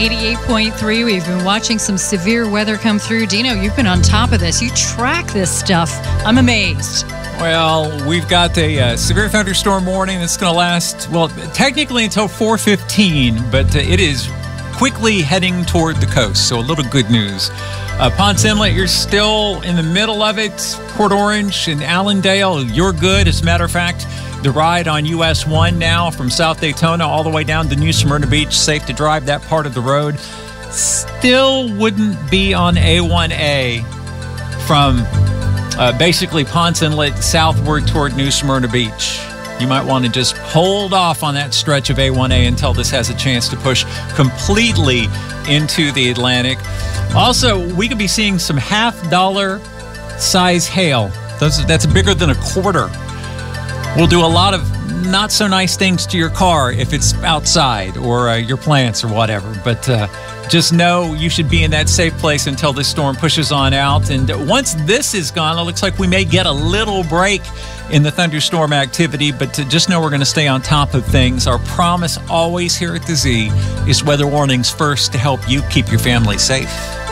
88.3. We've been watching some severe weather come through. Dino, you've been on top of this. You track this stuff. I'm amazed. Well, we've got a severe thunderstorm warning that's going to last, well, technically until 4:15, but it is quickly heading toward the coast, so a little good news. Ponce Inlet, you're still in the middle of it. Port Orange and Allendale, you're good. As a matter of fact, the ride on US 1 now from South Daytona all the way down to New Smyrna Beach, safe to drive that part of the road. Still wouldn't be on A1A from basically Ponce Inlet southward toward New Smyrna Beach. You might want to just hold off on that stretch of A1A until this has a chance to push completely into the Atlantic. Also, we could be seeing some half-dollar size hail. That's bigger than a quarter. We'll do a lot of not so nice things to your car if it's outside or your plants or whatever. But just know you should be in that safe place until this storm pushes on out. And once this is gone, it looks like we may get a little break in the thunderstorm activity, but just know we're going to stay on top of things. Our promise always here at the Z is weather warnings first to help you keep your family safe.